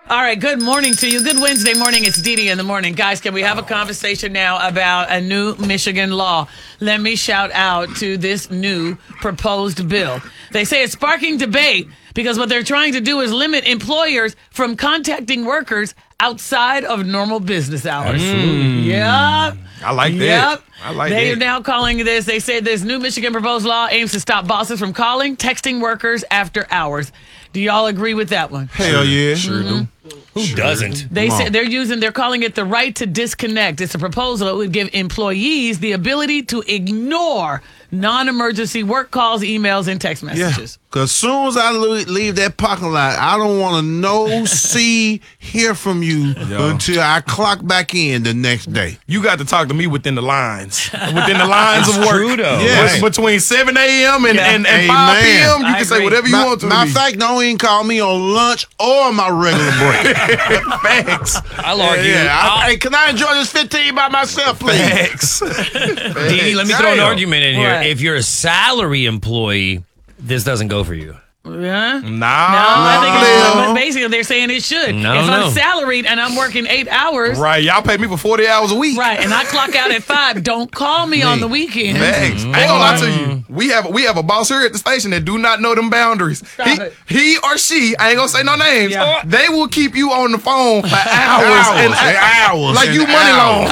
All right, good morning to you. Good Wednesday morning. It's Dee Dee in the morning. Guys, can we have a conversation now about a new Michigan law? Let me shout out to this new proposed bill. They say it's sparking debate because what they're trying to do is limit employers from contacting workers outside of normal business hours. Yep. I like that. Yep. I like They are that. now calling this, they say this new Michigan proposed law aims to stop bosses from calling, texting workers after hours. Do y'all agree with that one? Hell yeah. Sure do. Who doesn't? They Come say on. they're calling it the right to disconnect. It's a proposal that would give employees the ability to ignore non-emergency work calls, emails, and text Yeah. messages. Because soon as I leave that parking lot, I don't want to see, hear from you until I clock back in the next day. You got to talk to me within the lines. Within the lines of work. true, though. Yes. Between 7 a.m. and 5 Amen. p.m., you I can say agree. whatever you want to Matter me. of fact, don't even call me on lunch or my regular break. Facts. I'll argue. Hey, can I enjoy this 15 by myself, please? Facts. Dee Dee, let me throw an Damn. argument in here. What? If you're a salary employee, this doesn't go for you. Yeah? Nah. No, I think it's, no. but basically they're saying it should. No, if no. I'm salaried and I'm working 8 hours, Right. Y'all pay me for 40 hours a week. right, and I clock out at 5, don't call me on the weekend. Facts. I ain't gonna lie to you. We have a boss here at the station that do not know them boundaries. it. He or she, I ain't gonna say no names. Yeah. They will keep you on the phone for hours and hours. Like you money loan.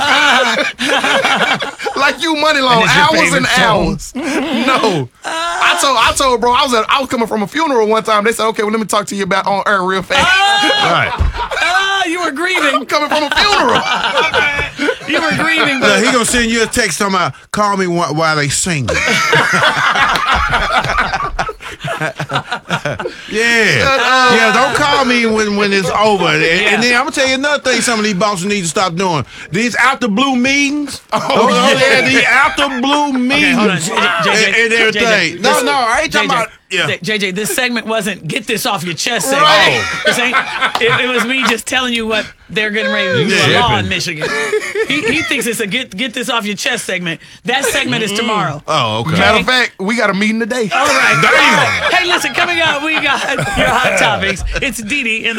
Like you money loan. And it's your Hours favorite and phone. hours. No. I told bro, I was coming from a funeral one time. They said, okay, well, let me talk to you about on air real fast. Right. You were grieving. I'm coming from a funeral. You were grieving, Look, but he gonna send you a text talking about, call me while they singing. Yeah, don't call me when it's over. And then I'm gonna tell you another thing. Some of these bosses need to stop doing these out the blue meetings. These out the blue meetings hold on, JJ, and everything. JJ, No, listen, I ain't talking JJ, about. Yeah. JJ, this segment wasn't get this off your chest segment. Right. This ain't- it was me just telling you what they're getting ready to do a law in Michigan. He thinks it's a get this off your chest segment. That segment is tomorrow. Oh, okay. Matter of fact, we got a meeting today. All right. Hey, listen, coming up, we got your hot topics. It's Dee Dee in